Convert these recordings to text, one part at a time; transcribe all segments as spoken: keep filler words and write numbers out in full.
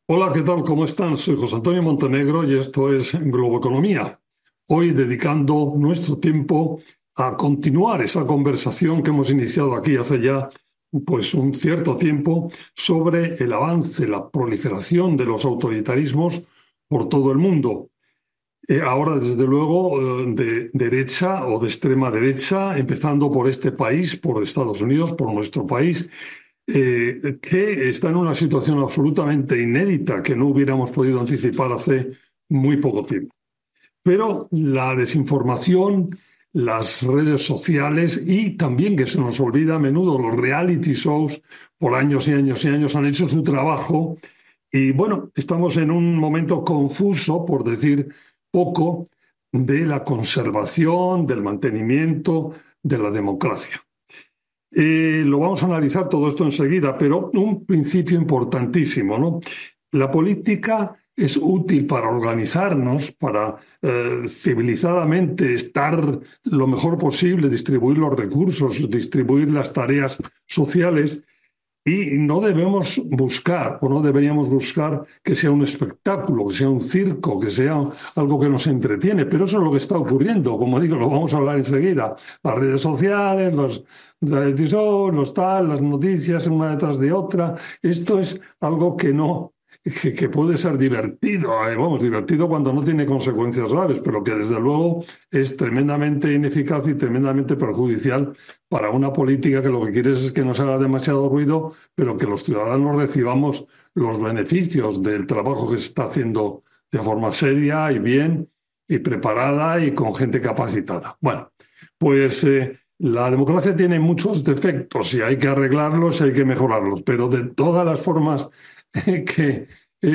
Hola, ¿qué tal? ¿Cómo están? Soy José Antonio Montenegro y esto es Globoeconomía. Hoy dedicando nuestro tiempo a continuar esa conversación que hemos iniciado aquí hace ya pues un cierto tiempo sobre el avance, la proliferación de los autoritarismos por todo el mundo. Eh, ahora, desde luego, eh, de derecha o de extrema derecha, empezando por este país, por Estados Unidos, por nuestro país, eh, que está en una situación absolutamente inédita que no hubiéramos podido anticipar hace muy poco tiempo. Pero la desinformación, las redes sociales y también, que se nos olvida a menudo, los reality shows por años y años y años han hecho su trabajo. Y bueno, estamos en un momento confuso, por decir poco, de la conservación, del mantenimiento de la democracia. Eh, lo vamos a analizar todo esto enseguida, pero un principio importantísimo, ¿no? La política es útil para organizarnos, para eh, civilizadamente estar lo mejor posible, distribuir los recursos, distribuir las tareas sociales, y no debemos buscar, o no deberíamos buscar, que sea un espectáculo, que sea un circo, que sea algo que nos entretiene. Pero eso es lo que está ocurriendo. Como digo, lo vamos a hablar enseguida. Las redes sociales, los reality shows, los tal, las noticias una detrás de otra. Esto es algo que no, que, que puede ser divertido. eh, Vamos, divertido cuando no tiene consecuencias graves, pero que desde luego es tremendamente ineficaz y tremendamente perjudicial para una política que lo que quiere es que no se haga demasiado ruido, pero que los ciudadanos recibamos los beneficios del trabajo que se está haciendo de forma seria y bien y preparada y con gente capacitada. Bueno, pues eh, la democracia tiene muchos defectos y hay que arreglarlos y hay que mejorarlos, pero de todas las formas eh, que,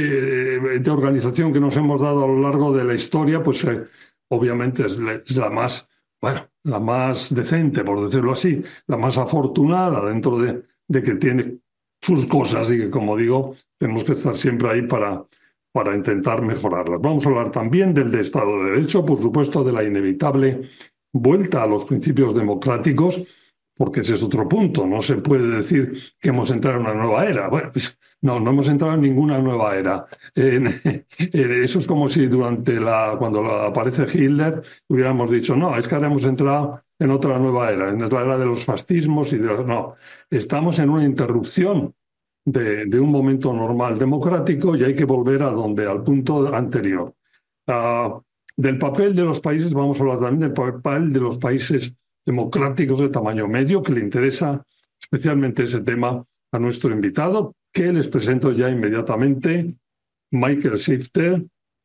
eh, de organización que nos hemos dado a lo largo de la historia, pues eh, obviamente es la, es la más, bueno, la más decente, por decirlo así, la más afortunada dentro de, de que tiene sus cosas y que, como digo, tenemos que estar siempre ahí para, para intentar mejorarlas. Vamos a hablar también del de Estado de Derecho, por supuesto, de la inevitable vuelta a los principios democráticos, porque ese es otro punto. No se puede decir que hemos entrado en una nueva era. Bueno, pues no, no hemos entrado en ninguna nueva era. Eh, eh, eso es como si durante la, cuando aparece Hitler hubiéramos dicho, no, es que ahora hemos entrado en otra nueva era, en la era de los fascismos y de los... No, estamos en una interrupción de, de un momento normal democrático y hay que volver a donde, al punto anterior. Uh, del papel de los países, vamos a hablar también del papel de los países democráticos de tamaño medio, que le interesa especialmente ese tema a nuestro invitado, que les presento ya inmediatamente, Michael Shifter,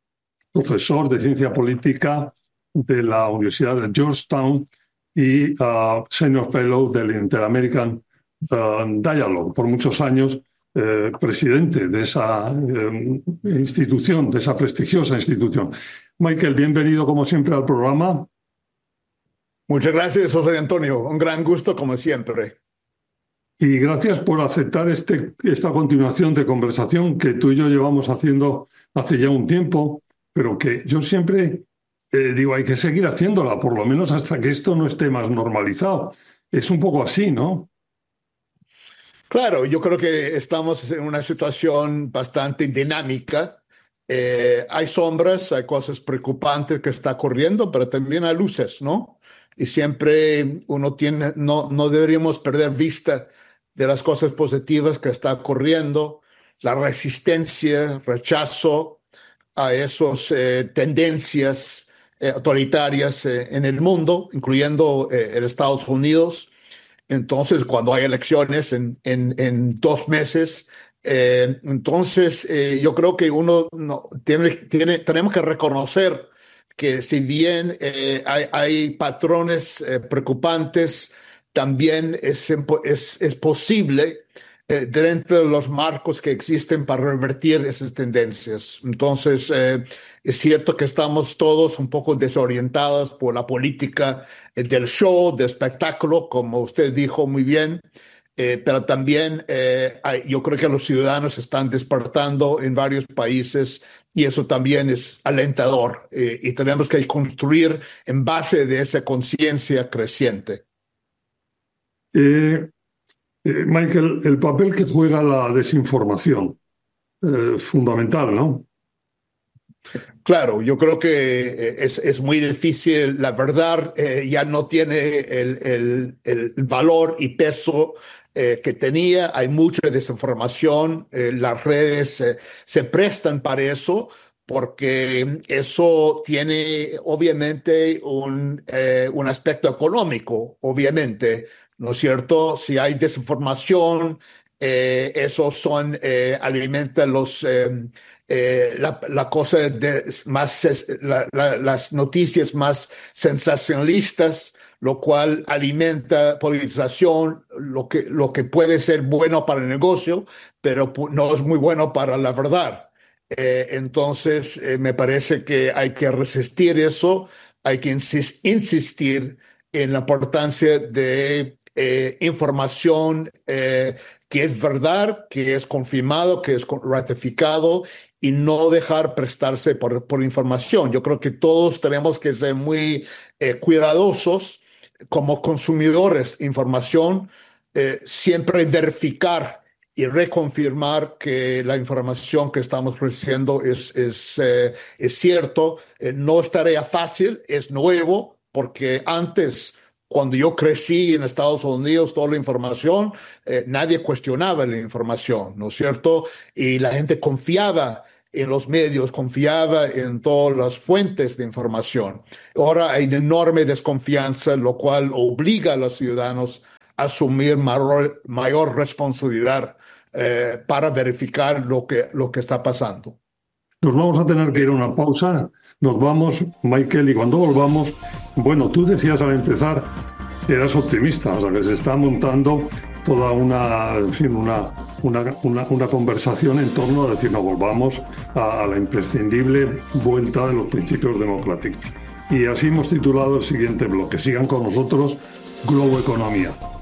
profesor de ciencia política de la Universidad de Georgetown y uh, senior fellow del Inter-American uh, Dialogue, por muchos años eh, presidente de esa eh, institución, de esa prestigiosa institución. Michael, bienvenido como siempre al programa. Muchas gracias, José Antonio. Un gran gusto, como siempre. Y gracias por aceptar este, esta continuación de conversación que tú y yo llevamos haciendo hace ya un tiempo, pero que yo siempre eh, digo, hay que seguir haciéndola, por lo menos hasta que esto no esté más normalizado. Es un poco así, ¿no? Claro, yo creo que estamos en una situación bastante dinámica. Eh, hay sombras, hay cosas preocupantes que está ocurriendo, pero también hay luces, ¿no? Y siempre uno tiene, no, no deberíamos perder vista de las cosas positivas que está ocurriendo, la resistencia, rechazo a esas eh, tendencias eh, autoritarias eh, en el mundo, incluyendo eh, en Estados Unidos. Entonces, cuando hay elecciones en, en, en dos meses, eh, entonces eh, yo creo que uno no, tiene, tiene, tenemos que reconocer que si bien eh, hay, hay, patrones eh, preocupantes, también es, es, es posible eh, dentro de los marcos que existen para revertir esas tendencias. Entonces, eh, es cierto que estamos todos un poco desorientados por la política eh, del show, del espectáculo, como usted dijo muy bien, eh, pero también eh, hay, yo creo que los ciudadanos están despertando en varios países y eso también es alentador eh, y tenemos que construir en base de esa conciencia creciente. Eh, eh, Michael, el papel que juega la desinformación. eh, fundamental, ¿no? Claro, yo creo que es, es muy difícil, la verdad eh, ya no tiene el, el, el valor y peso eh, que tenía, hay mucha desinformación, eh, las redes eh, se prestan para eso, porque eso tiene obviamente un, eh, un aspecto económico, obviamente, ¿no es cierto? Si hay desinformación, eh, eso son, eh, alimenta los... Eh, Eh, la, la cosa de más, la, la, las noticias más sensacionalistas, lo cual alimenta politización, lo que, lo que puede ser bueno para el negocio, pero no es muy bueno para la verdad. Eh, entonces, eh, me parece que hay que resistir eso, hay que insist, insistir en la importancia de eh, información eh, que es verdad, que es confirmado, que es ratificado, y no dejar prestarse por, por información. Yo creo que todos tenemos que ser muy eh, cuidadosos como consumidores de información, eh, siempre verificar y reconfirmar que la información que estamos recibiendo es, es, eh, es cierto. Eh, no es tarea fácil, es nuevo, porque antes, cuando yo crecí en Estados Unidos, toda la información, eh, nadie cuestionaba la información, ¿no es cierto? Y la gente confiaba en los medios, confiaba en todas las fuentes de información. Ahora hay una enorme desconfianza, lo cual obliga a los ciudadanos a asumir mayor, mayor responsabilidad eh, para verificar lo que, lo que está pasando. Nos vamos a tener que ir a una pausa. Nos vamos, Michael, y cuando volvamos, bueno, tú decías al empezar que eras optimista, o sea, que se está montando toda una, en fin, una, una, una, una conversación en torno a decir, no, volvamos a, a la imprescindible vuelta de los principios democráticos. Y así hemos titulado el siguiente bloque. Sigan con nosotros, Globo Economía.